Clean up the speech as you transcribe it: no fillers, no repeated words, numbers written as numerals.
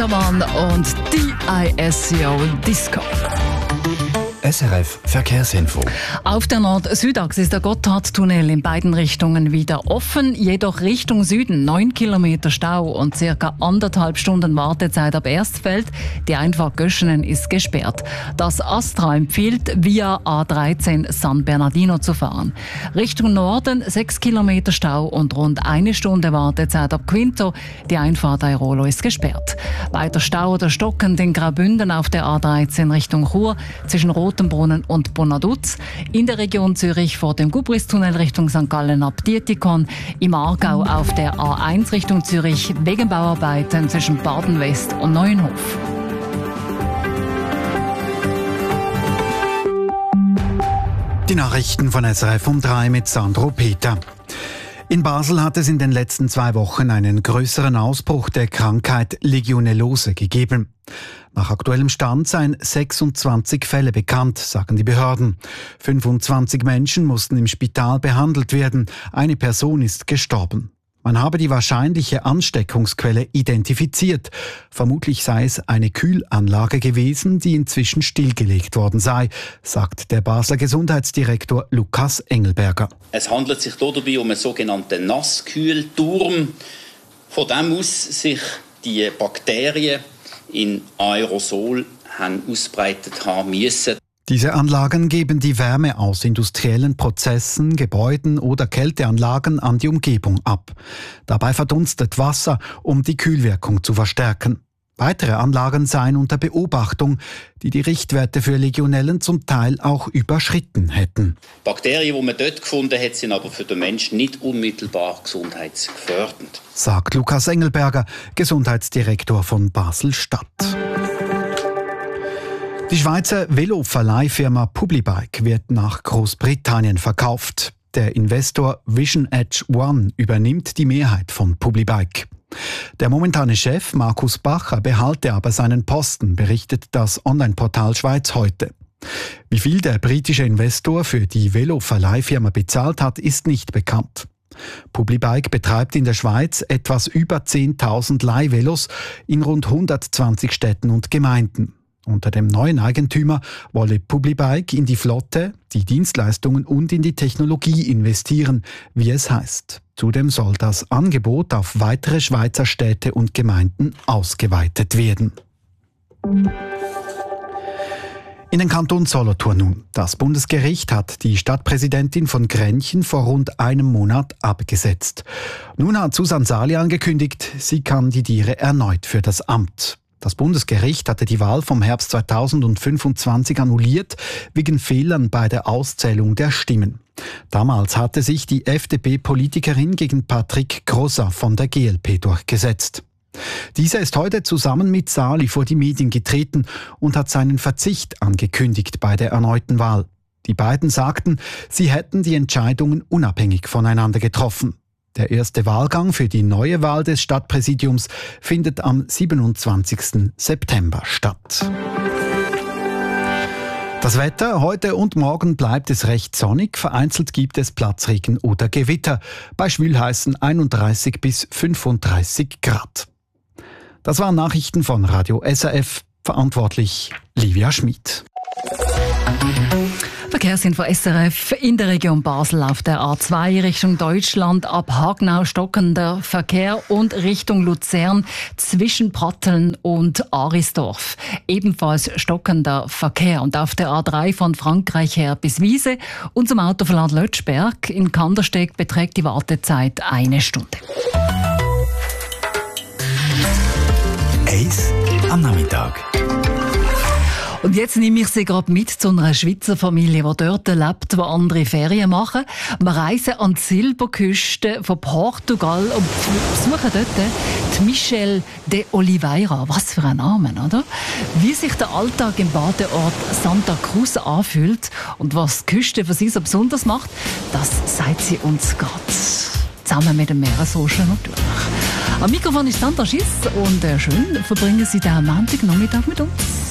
Waterman und DISCO Disco. SRF Verkehrsinfo. Auf der Nord-Süd-Achse ist der Gotthardtunnel in beiden Richtungen wieder offen, jedoch Richtung Süden 9 Kilometer Stau und ca. 1,5 Stunden Wartezeit ab Erstfeld. Die Einfahrt Göschenen ist gesperrt. Das Astra empfiehlt, via A13 San Bernardino zu fahren. Richtung Norden 6 Kilometer Stau und rund 1 Stunde Wartezeit ab Quinto. Die Einfahrt Airolo ist gesperrt. Weiter Stau oder stockend in Graubünden auf der A13 Richtung Chur zwischen Rotenbrunnen und Bonaduz. In der Region Zürich vor dem Gubristunnel Richtung St. Gallen ab Dietikon. Im Aargau auf der A1 Richtung Zürich wegen Bauarbeiten zwischen Baden-West und Neuenhof. Die Nachrichten von SRF um 3 mit Sandro Peter. In Basel hat es in den letzten 2 Wochen einen größeren Ausbruch der Krankheit Legionellose gegeben. Nach aktuellem Stand seien 26 Fälle bekannt, sagen die Behörden. 25 Menschen mussten im Spital behandelt werden. Eine Person ist gestorben. Man habe die wahrscheinliche Ansteckungsquelle identifiziert. Vermutlich sei es eine Kühlanlage gewesen, die inzwischen stillgelegt worden sei, sagt der Basler Gesundheitsdirektor Lukas Engelberger. Es handelt sich dabei um einen sogenannten Nasskühlturm, von dem aus sich die Bakterien in Aerosol haben ausbreitet haben müssen. Diese Anlagen geben die Wärme aus industriellen Prozessen, Gebäuden oder Kälteanlagen an die Umgebung ab. Dabei verdunstet Wasser, um die Kühlwirkung zu verstärken. Weitere Anlagen seien unter Beobachtung, die die Richtwerte für Legionellen zum Teil auch überschritten hätten. Bakterien, die man dort gefunden hat, sind aber für den Menschen nicht unmittelbar gesundheitsgefährdend, sagt Lukas Engelberger, Gesundheitsdirektor von Basel-Stadt. Die Schweizer Veloverleihfirma Publibike wird nach Großbritannien verkauft. Der Investor Vision Edge One übernimmt die Mehrheit von Publibike. Der momentane Chef Markus Bacher behalte aber seinen Posten, berichtet das Online-Portal Schweiz heute. Wie viel der britische Investor für die Veloverleihfirma bezahlt hat, ist nicht bekannt. Publibike betreibt in der Schweiz etwas über 10.000 Leihvelos in rund 120 Städten und Gemeinden. Unter dem neuen Eigentümer wolle Publibike in die Flotte, die Dienstleistungen und in die Technologie investieren, wie es heißt. Zudem soll das Angebot auf weitere Schweizer Städte und Gemeinden ausgeweitet werden. In den Kanton Solothurn nun. Das Bundesgericht hat die Stadtpräsidentin von Grenchen vor rund einem Monat abgesetzt. Nun hat Susanne Sali angekündigt, sie kandidiere erneut für das Amt. Das Bundesgericht hatte die Wahl vom Herbst 2025 annulliert, wegen Fehlern bei der Auszählung der Stimmen. Damals hatte sich die FDP-Politikerin gegen Patrick Grosser von der GLP durchgesetzt. Dieser ist heute zusammen mit Sali vor die Medien getreten und hat seinen Verzicht angekündigt bei der erneuten Wahl. Die beiden sagten, sie hätten die Entscheidungen unabhängig voneinander getroffen. Der erste Wahlgang für die neue Wahl des Stadtpräsidiums findet am 27. September statt. Das Wetter heute und morgen bleibt es recht sonnig, vereinzelt gibt es Platzregen oder Gewitter, bei schwülheißen 31 bis 35 Grad. Das waren Nachrichten von Radio SRF, verantwortlich Livia Schmid. Verkehrsinfo SRF in der Region Basel auf der A2 Richtung Deutschland ab Hagnau stockender Verkehr und Richtung Luzern zwischen Pratteln und Arisdorf. Ebenfalls stockender Verkehr und auf der A3 von Frankreich her bis Wiese und zum Autoverland Lötschberg in Kandersteg beträgt die Wartezeit 1 Stunde. Eis am Nachmittag. Und jetzt nehme ich Sie gerade mit zu einer Schweizer Familie, die dort lebt, wo andere Ferien machen. Wir reisen an die Silberküste von Portugal und besuchen dort die Michelle de Oliveira. Was für ein Name, oder? Wie sich der Alltag im Badeort Santa Cruz anfühlt und was die Küste für sie so besonders macht, das sagt sie uns gerade. Zusammen mit dem Meeresrauschen natürlich. Am Mikrofon ist Sandra Schiss und schön verbringen Sie den Montagnachmittag mit uns.